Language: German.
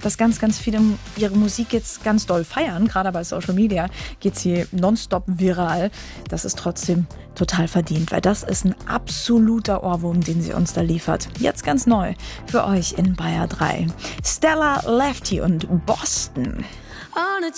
dass ganz, ganz viele ihre Musik jetzt ganz doll feiern. Gerade bei Social Media geht sie nonstop viral. Das ist trotzdem total verdient, weil das ist ein absoluter Ohrwurm, den sie uns da liefert. Jetzt ganz neu für euch in Bayer 3. Stella Lefty und Boston.